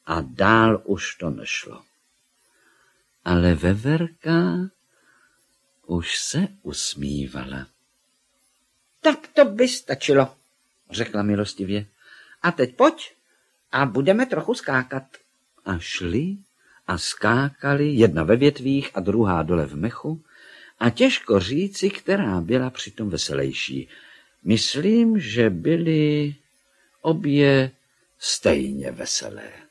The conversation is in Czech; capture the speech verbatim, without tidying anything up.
a dál už to nešlo. Ale veverka už se usmívala. Tak to by stačilo, řekla milostivě. A teď pojď a budeme trochu skákat. A šli a skákali, jedna ve větvích a druhá dole v mechu, a těžko říci, která byla přitom veselější. Myslím, že byly obě stejně veselé.